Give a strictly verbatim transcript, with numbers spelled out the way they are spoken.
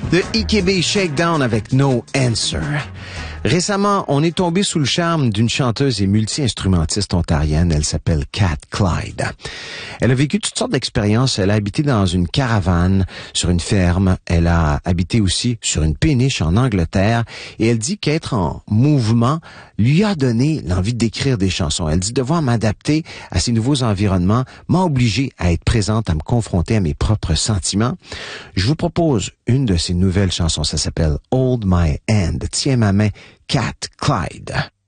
The E K B Shakedown avec No Answer. Récemment, on est tombé sous le charme d'une chanteuse et multi-instrumentiste ontarienne. Elle s'appelle Cat Clyde. Elle a vécu toutes sortes d'expériences. Elle a habité dans une caravane, sur une ferme. Elle a habité aussi sur une péniche en Angleterre. Et elle dit qu'être en mouvement lui a donné l'envie d'écrire des chansons. Elle dit devoir m'adapter à ces nouveaux environnements m'a obligé à être présente, à me confronter à mes propres sentiments. Je vous propose une de ces nouvelles chansons. Ça s'appelle Hold My Hand. Tiens ma main, Cat Clyde.